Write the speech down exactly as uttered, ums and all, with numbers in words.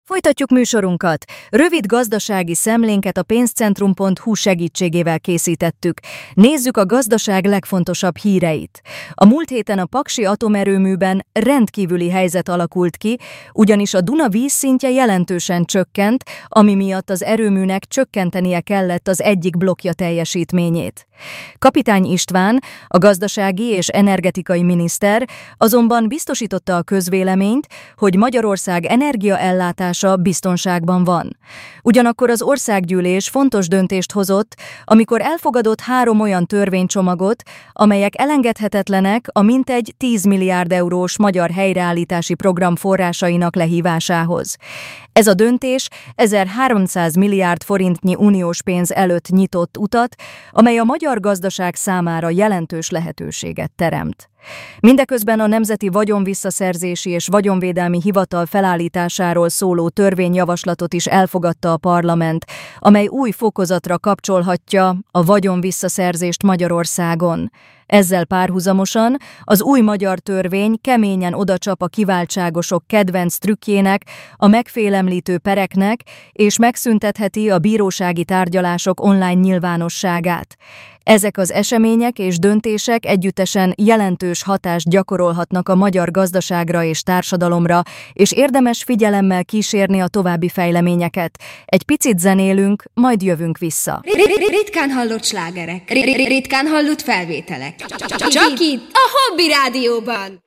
Folytatjuk műsorunkat. Rövid gazdasági szemlénket a pénzcentrum pont hu segítségével készítettük. Nézzük a gazdaság legfontosabb híreit. A múlt héten a paksi atomerőműben rendkívüli helyzet alakult ki, ugyanis a Duna vízszintje jelentősen csökkent, ami miatt az erőműnek csökkentenie kellett az egyik blokkja teljesítményét. Kapitány István, a gazdasági és energetikai miniszter azonban biztosította a közvéleményt, hogy Magyarország energiaellátása biztonságban van. Ugyanakkor az országgyűlés fontos döntést hozott, amikor elfogadott három olyan törvénycsomagot, amelyek elengedhetetlenek a mintegy tíz milliárd eurós magyar helyreállítási program forrásainak lehívásához. Ez a döntés ezerháromszáz milliárd forintnyi uniós pénz előtt nyitott utat, amely a magyar gazdaság számára jelentős lehetőséget teremt. Mindeközben a Nemzeti Vagyonvisszaszerzési és Vagyonvédelmi Hivatal felállításáról szóló törvényjavaslatot is elfogadta a parlament, amely új fokozatra kapcsolhatja a vagyonvisszaszerzést Magyarországon. Ezzel párhuzamosan az új magyar törvény keményen odacsap a kiváltságosok kedvenc trükkjének, a megfélemlítő pereknek, és megszüntetheti a bírósági tárgyalások online nyilvánosságát. Ezek az események és döntések együttesen jelentős hatást gyakorolhatnak a magyar gazdaságra és társadalomra, és érdemes figyelemmel kísérni a további fejleményeket. Egy picit zenélünk, majd jövünk vissza. Ritkán hallott slágerek, ritkán hallott felvételek. Csak itt, a Hobby Rádióban!